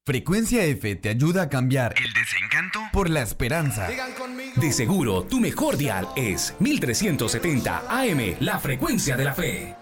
Frecuencia F te ayuda a cambiar el desencanto por la esperanza. De seguro, tu mejor dial es 1370 AM, la frecuencia de la fe.